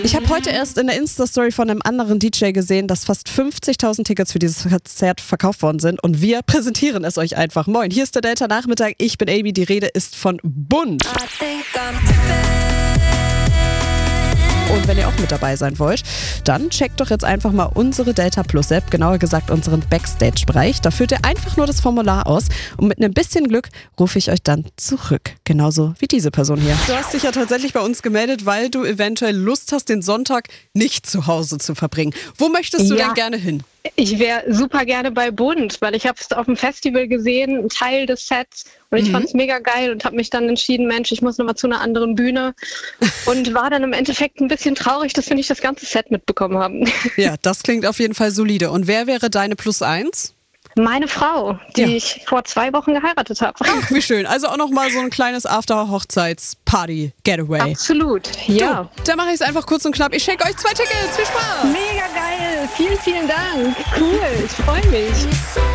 Ich habe heute erst in der Insta-Story von einem anderen DJ gesehen, dass fast 50.000 Tickets für dieses Konzert verkauft worden sind und wir präsentieren es euch einfach. Moin, hier ist der Delta Nachmittag, ich bin Amy, die Rede ist von Bunt. Und wenn ihr auch mit dabei sein wollt, dann checkt doch jetzt einfach mal unsere Delta Plus App, genauer gesagt unseren Backstage-Bereich. Da füllt ihr einfach nur das Formular aus und mit einem bisschen Glück rufe ich euch dann zurück. Genauso wie diese Person hier. Du hast dich ja tatsächlich bei uns gemeldet, weil du eventuell Lust hast, den Sonntag nicht zu Hause zu verbringen. Wo möchtest du denn gerne hin? Ich wäre super gerne bei Bunt, weil ich habe es auf dem Festival gesehen, ein Teil des Sets, und ich fand es mega geil und habe mich dann entschieden, Mensch, ich muss nochmal zu einer anderen Bühne, und war dann im Endeffekt ein bisschen traurig, dass wir nicht das ganze Set mitbekommen haben. Ja, das klingt auf jeden Fall solide. Und wer wäre deine +1? Meine Frau, die ich vor 2 Wochen geheiratet habe. Ach, wie schön. Also auch nochmal so ein kleines After-Hochzeits-Party-Getaway. Absolut, ja. Du, dann mache ich es einfach kurz und knapp. Ich schenke euch 2 Tickets. Viel Spaß. Mega geil. Vielen, vielen Dank. Cool, ich freue mich.